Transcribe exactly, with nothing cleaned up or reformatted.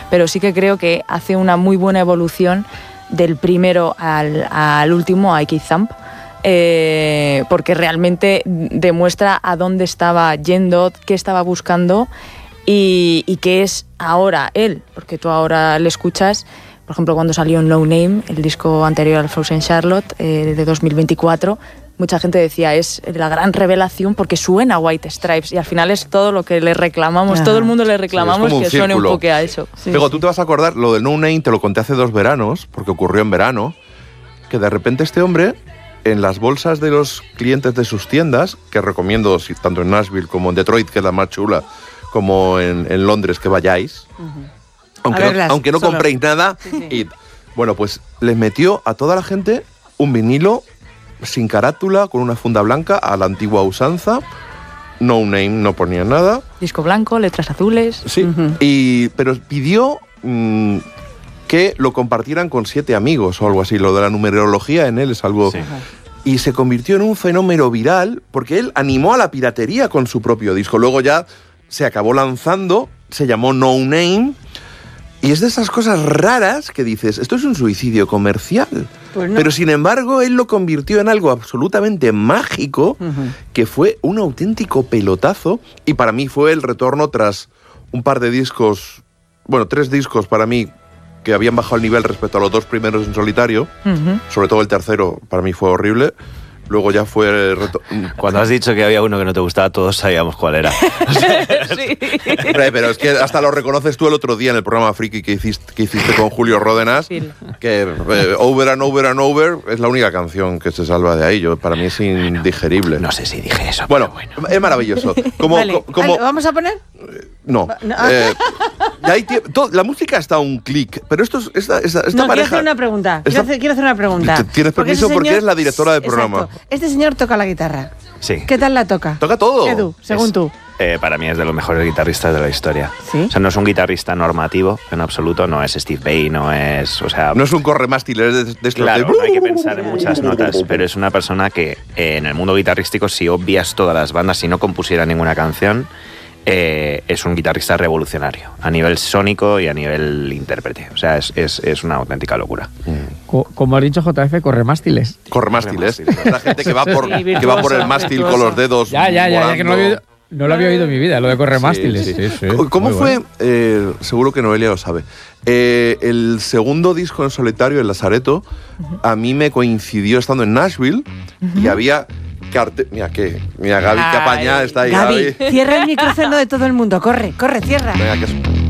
pero sí que creo que hace una muy buena evolución del primero al, al último, a Keith Thump, eh, porque realmente demuestra a dónde estaba yendo, qué estaba buscando y, y qué es ahora él, porque tú ahora le escuchas, por ejemplo, cuando salió No Name, el disco anterior al Frozen Charlotte, eh, de dos mil veinticuatro, mucha gente decía, es la gran revelación porque suena White Stripes y al final es todo lo que le reclamamos, Ajá. todo el mundo le reclamamos sí, que suene un poco a eso. Sí, Digo, sí. tú te vas a acordar, lo del No Name te lo conté hace dos veranos, porque ocurrió en verano, que de repente este hombre, en las bolsas de los clientes de sus tiendas, que recomiendo si, tanto en Nashville como en Detroit, que es la más chula, como en, en Londres, que vayáis, uh-huh. aunque, verlas, no, aunque no solo. compréis nada, sí, sí. y bueno, pues les metió a toda la gente un vinilo sin carátula, con una funda blanca, a la antigua usanza. No Name, no ponía nada. Disco blanco, letras azules. Sí, uh-huh. y, pero pidió mmm, que lo compartieran con siete amigos o algo así. Lo de la numerología en él es algo... Sí. Y se convirtió en un fenómeno viral porque él animó a la piratería con su propio disco. Luego ya se acabó lanzando, se llamó No Name... Y es de esas cosas raras que dices, esto es un suicidio comercial. Pues no. Pero sin embargo, él lo convirtió en algo absolutamente mágico, uh-huh. que fue un auténtico pelotazo. Y para mí fue el retorno tras un par de discos, bueno, tres discos para mí, que habían bajado el nivel respecto a los dos primeros en solitario. Uh-huh. Sobre todo el tercero, para mí fue horrible. Luego ya fue... Reto- Cuando has dicho que había uno que no te gustaba, todos sabíamos cuál era. Sí. Pero es que hasta lo reconoces tú el otro día en el programa Friki que hiciste, que hiciste con Julio Ródenas, sí. que eh, Over and Over and Over es la única canción que se salva de ahí. Yo, para mí es indigerible. No sé si dije eso, Bueno, bueno. es maravilloso. Como, vale. como, ¿Vamos a poner? No. no. Eh, hay tiempo, todo, la música está a un clic, pero esto es, esta, esta, esta no, pareja... quiero hacer una pregunta. Esta, quiero, hacer, quiero hacer una pregunta. ¿Tienes permiso? Porque, porque eres la directora del programa. Exacto. Este señor toca la guitarra. Sí. ¿Qué tal la toca? Toca todo. Edu, según es, tú. Eh, para mí es de los mejores guitarristas de la historia. ¿Sí? O sea, no es un guitarrista normativo, en absoluto. No es Steve Vai, no es... O sea, no es un corremástil, es de, de estos Claro, de... no hay que pensar en muchas notas, pero es una persona que eh, en el mundo guitarrístico, si obvias todas las bandas, si no compusiera ninguna canción... Eh, es un guitarrista revolucionario a nivel sónico y a nivel intérprete. O sea, es, es, es una auténtica locura. Co- como ha dicho J F, corre mástiles. Corre mástiles. La gente que va por, sí, que va por el mástil virtuoso. Con los dedos. Ya, ya, ya, ya que no lo, había, no lo había oído en mi vida, lo de corre mástiles. Sí, sí, sí, sí. ¿Cómo Muy fue? Bueno. Eh, seguro que Noelia lo sabe. Eh, el segundo disco en solitario, El Lazareto, uh-huh. a mí me coincidió estando en Nashville uh-huh. y había... Carte- mira, ¿qué? Mira, Gaby Capañá está ahí. Gaby, Gaby, cierra el micrófono de todo el mundo. Corre, corre, cierra. Venga, que